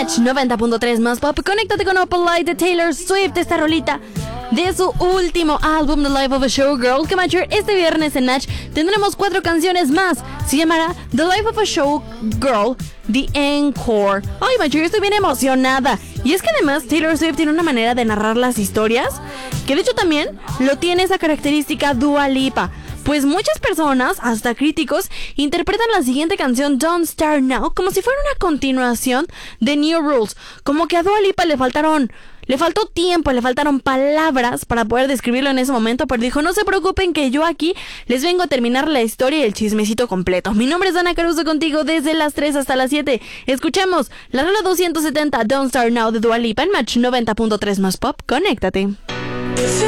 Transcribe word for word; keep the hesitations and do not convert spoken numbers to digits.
Match noventa punto tres más pop. Conéctate con Opal Light de Taylor Swift, esta rolita de su último álbum The Life of a Showgirl, que Matcher este viernes en Match tendremos cuatro canciones más. Se llamará The Life of a Showgirl The Encore. Ay, Matcher, estoy bien emocionada. Y es que además Taylor Swift tiene una manera de narrar las historias que de hecho también lo tiene esa característica Dua Lipa. Pues muchas personas, hasta críticos, interpretan la siguiente canción Don't Start Now como si fuera una continuación de New Rules. Como que a Dua Lipa le faltaron, le faltó tiempo, le faltaron palabras para poder describirlo en ese momento, pero dijo, no se preocupen que yo aquí les vengo a terminar la historia y el chismecito completo. Mi nombre es Ana Caruso contigo desde las tres hasta las siete. Escuchemos la rola doscientos setenta Don't Start Now de Dua Lipa en Match noventa punto tres más pop. Conéctate.